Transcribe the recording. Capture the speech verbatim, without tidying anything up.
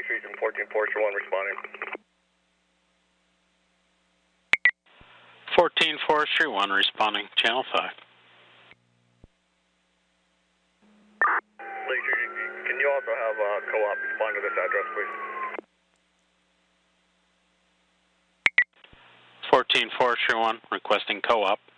Forest Region, fourteen Forestry one responding. fourteen Forestry one responding, channel five. Laser, can you also have uh, co-op respond to this address, please? fourteen Forestry one requesting co-op.